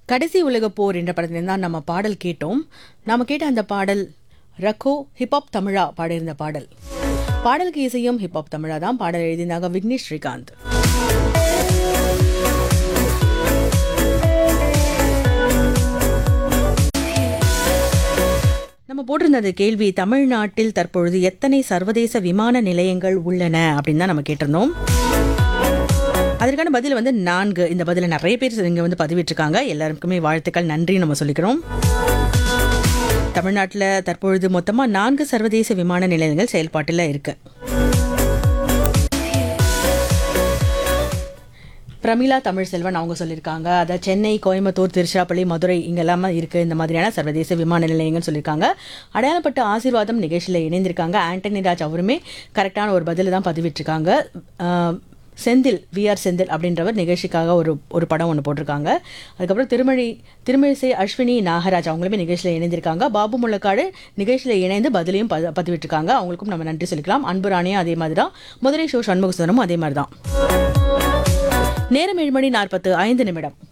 கடைசி உலகப் போர் என்ற படத்திலிருந்து தான் நம்ம பாடல் கேட்டோம். நாம கேட்ட அந்த பாடல் ரக்கோ ஹிப்ஹாப் தமிழா பாடியிருந்த பாடல். பாடலுக்கு இசையும் ஹிப்ஹாப் தமிழா தான். பாடல் எழுதினாங்க விக்னேஷ் ஸ்ரீகாந்த். நம்ம போட்டிருந்த கேள்வி, தமிழ்நாட்டில் தற்பொழுது எத்தனை சர்வதேச விமான நிலையங்கள் உள்ளன அப்படின்னு தான் நம்ம கேட்டிருந்தோம். அதற்கான பதில் 4. இந்த பதில நிறைய பேர் இங்கே பதிவிட்டிருக்காங்க. எல்லாருக்குமே வாழ்த்துக்கள், நன்றி நம்ம சொல்லிக்கிறோம். தமிழ்நாட்டில் தற்பொழுது மொத்தமாக 4 சர்வதேச விமான நிலையங்கள் செயல்பாட்டில் இருக்கு. பிரமிளா தமிழ் செல்வன் அவங்க சொல்லியிருக்காங்க. அதாவது சென்னை, கோயம்புத்தூர், திருச்சிராப்பள்ளி, மதுரை இங்கெல்லாமே இருக்குது இந்த மாதிரியான சர்வதேச விமான நிலையங்கள்னு சொல்லியிருக்காங்க. அடையாளப்பட்ட ஆசீர்வாதம் நிகழ்ச்சியில் இணைந்திருக்காங்க. ஆண்டனி ராஜ் அவருமே கரெக்டான ஒரு பதில் தான் பதிவிட்டிருக்காங்க. செந்தில், விஆர் செந்தில் அப்படின்றவர் நிகழ்ச்சிக்காக ஒரு படம் ஒன்று போட்டிருக்காங்க. அதுக்கப்புறம் திருமழிசை அஸ்வினி நாகராஜ் அவங்களுமே நிகழ்ச்சியில் இணைந்திருக்காங்க. பாபு முள்ளக்காடு நிகழ்ச்சியில் இணைந்து பதிலையும் பதிவிட்டிருக்காங்க. அவங்களுக்கும் நம்ம நன்றி சொல்லிக்கலாம். அன்பு ராணியும் அதே மாதிரி தான். மதுரை ஷோ சண்முக சுந்தரமும் அதே மாதிரி தான். நேரம் 7:45